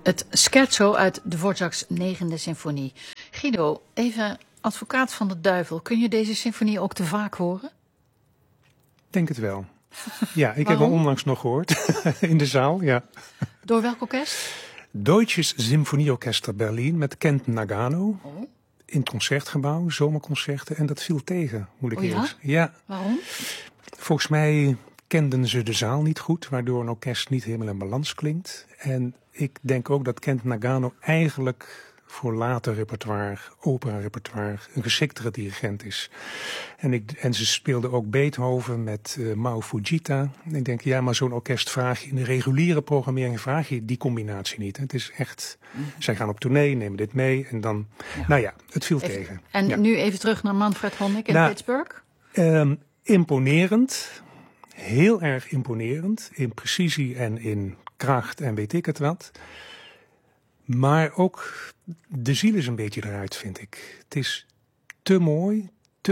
Het scherzo uit Dvorak's 9e symfonie. Guido, even advocaat van de duivel. Kun je deze symfonie ook te vaak horen? Denk het wel. Ja, ik heb hem onlangs nog gehoord in de zaal. Ja. Door welk orkest? Deutsches Symphonieorchester Berlin met Kent Nagano. Oh. In het Concertgebouw, zomerconcerten. En dat viel tegen, moet ik eerlijk zeggen. Ja? Waarom? Volgens mij kenden ze de zaal niet goed, waardoor een orkest niet helemaal in balans klinkt. En ik denk ook dat Kent Nagano eigenlijk voor later repertoire, opera-repertoire, een geschiktere dirigent is. En ze speelden ook Beethoven met Mao Fujita. En ik denk, ja, maar zo'n orkest vraag je in de reguliere programmering, vraag je die combinatie niet. Het is echt, zij gaan op tournee, nemen dit mee en dan, nou ja, het viel tegen. En nu even terug naar Manfred Honeck in Pittsburgh. Imponerend, heel erg imponerend, in precisie en in kracht en weet ik het wat. Maar ook de ziel is een beetje eruit, vind ik. Het is te mooi,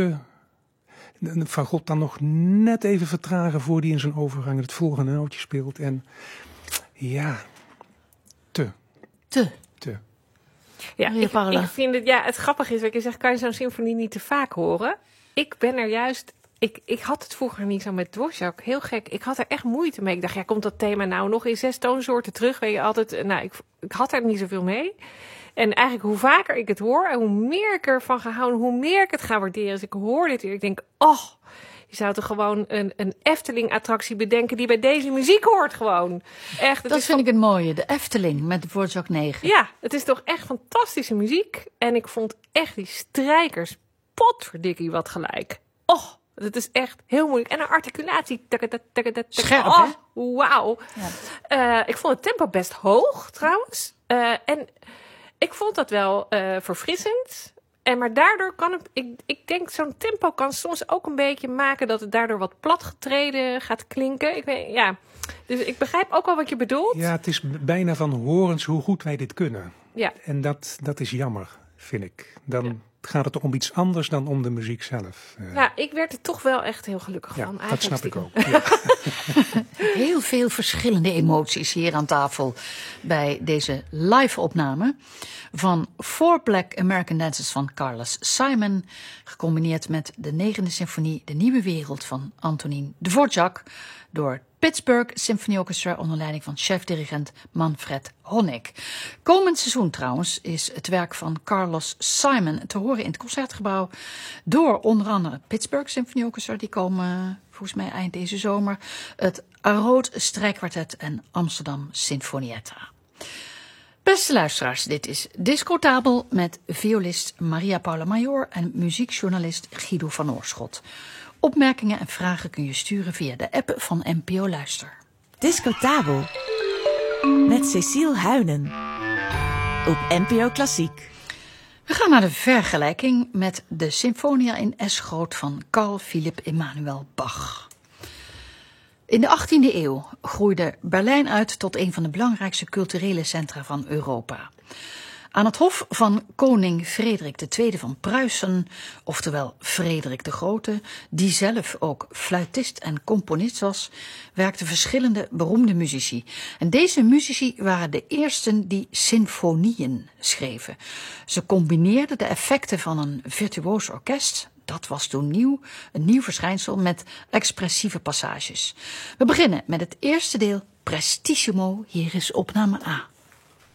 Van God dan nog net even vertragen voor die in zijn overgang het volgende nootje speelt. En ja, te. Ja, ik vind het, het grappige is wat je zegt, kan je zo'n symfonie niet te vaak horen? Ik ben er juist... Ik had het vroeger niet zo met Dvorak. Heel gek. Ik had er echt moeite mee. Ik dacht, komt dat thema nou nog in 6 toonsoorten terug? Weet je, altijd... Nou, ik had er niet zoveel mee. En eigenlijk hoe vaker ik het hoor en hoe meer ik ervan ga houden, hoe meer ik het ga waarderen. Dus ik hoor dit weer. Ik denk, je zou toch gewoon een Efteling-attractie bedenken die bij deze muziek hoort gewoon. Echt, dat vind ik het mooie. De Efteling met Dvorak 9. Ja, het is toch echt fantastische muziek. En ik vond echt die strijkers, potverdikkie wat gelijk. Het is echt heel moeilijk. En een articulatie. Scherp, hè? Wauw. Ja. Ik vond het tempo best hoog, trouwens. En ik vond dat wel verfrissend. Maar daardoor kan het... Ik denk, zo'n tempo kan soms ook een beetje maken dat het daardoor wat platgetreden gaat klinken. Dus ik begrijp ook wel wat je bedoelt. Ja, het is bijna van horens hoe goed wij dit kunnen. Ja. En dat is jammer, vind ik. Dan gaat het om iets anders dan om de muziek zelf. Ja, ik werd er toch wel echt heel gelukkig van. Dat snap ik ook. Ja. Heel veel verschillende emoties hier aan tafel bij deze live-opname van Four Black American Dances van Carlos Simon, gecombineerd met de 9e symfonie De Nieuwe Wereld van Antonín Dvorak door Pittsburgh Symphony Orchestra onder leiding van chef-dirigent Manfred Honeck. Komend seizoen trouwens is het werk van Carlos Simon te horen in het Concertgebouw door onder andere Pittsburgh Symphony Orchestra, die komen volgens mij eind deze zomer, het Arrood Strijkkwartet en Amsterdam Sinfonietta. Beste luisteraars, dit is Discotabel met violist Maria Paula Major en muziekjournalist Guido van Oorschot. Opmerkingen en vragen kun je sturen via de app van NPO Luister. Discotabel met Cecile Huynen op NPO Klassiek. We gaan naar de vergelijking met de Sinfonia in S groot van Carl Philipp Emanuel Bach. In de 18e eeuw groeide Berlijn uit tot een van de belangrijkste culturele centra van Europa. Aan het hof van koning Frederik II van Pruisen, oftewel Frederik de Grote, die zelf ook fluitist en componist was, werkten verschillende beroemde muzici. En deze muzici waren de eersten die symfonieën schreven. Ze combineerden de effecten van een virtuoos orkest, dat was toen nieuw, een nieuw verschijnsel met expressieve passages. We beginnen met het eerste deel, Prestissimo, hier is opname A.